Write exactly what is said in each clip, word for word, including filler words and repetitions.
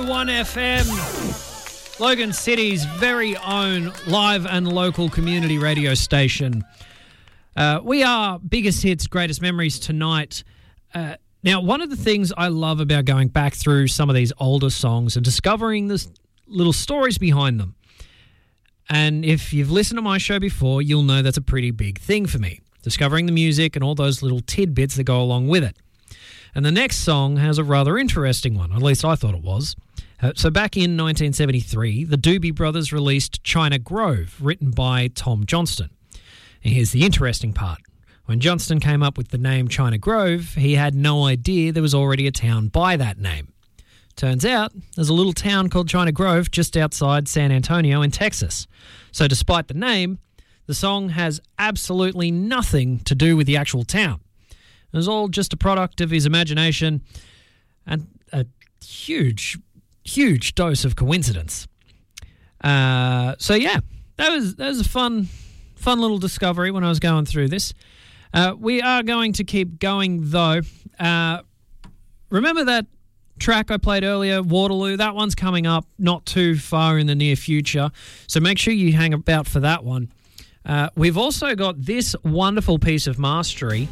oh one F M, Logan City's very own live and local community radio station. Uh, we are Biggest Hits, Greatest Memories tonight. Uh, now, one of the things I love about going back through some of these older songs and discovering the little stories behind them. And if you've listened to my show before, you'll know that's a pretty big thing for me, discovering the music and all those little tidbits that go along with it. And the next song has a rather interesting one, at least I thought it was. Uh, so back in nineteen seventy-three, the Doobie Brothers released China Grove, written by Tom Johnston. And here's the interesting part. When Johnston came up with the name China Grove, he had no idea there was already a town by that name. Turns out, there's a little town called China Grove just outside San Antonio in Texas. So despite the name, the song has absolutely nothing to do with the actual town. It was all just a product of his imagination and a huge, huge dose of coincidence. Uh, so yeah, that was that was a fun, fun little discovery when I was going through this. Uh, we are going to keep going though. Uh, remember that track I played earlier, Waterloo? That one's coming up not too far in the near future, so make sure you hang about for that one. Uh, we've also got this wonderful piece of mastery.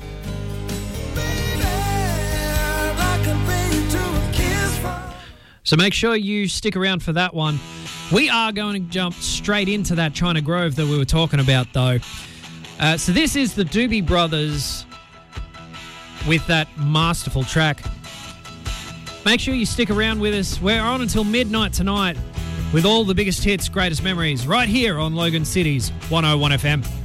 So make sure you stick around for that one. We are going to jump straight into that China Grove that we were talking about, though. Uh, so this is the Doobie Brothers with that masterful track. Make sure you stick around with us. We're on until midnight tonight with all the biggest hits, greatest memories, right here on Logan City's one oh one F M.